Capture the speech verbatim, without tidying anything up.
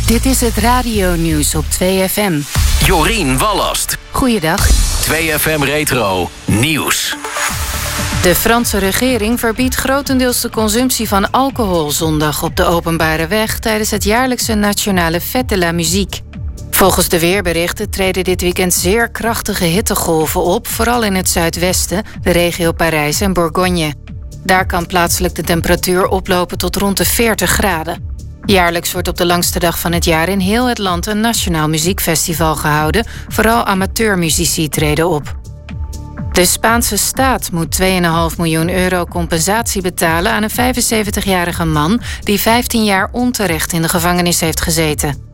Dit is het radio-nieuws op twee F M. Jorien Wallast. Goeiedag. twee F M Retro Nieuws. De Franse regering verbiedt grotendeels de consumptie van alcohol zondag op de openbare weg tijdens het jaarlijkse nationale Fête de la Musique. Volgens de weerberichten treden dit weekend zeer krachtige hittegolven op, vooral in het zuidwesten, de regio Parijs en Bourgogne. Daar kan plaatselijk de temperatuur oplopen tot rond de veertig graden. Jaarlijks wordt op de langste dag van het jaar in heel het land een nationaal muziekfestival gehouden. Vooral amateurmuzici treden op. De Spaanse staat moet twee komma vijf miljoen euro compensatie betalen aan een vijfenzeventigjarige man die vijftien jaar onterecht in de gevangenis heeft gezeten.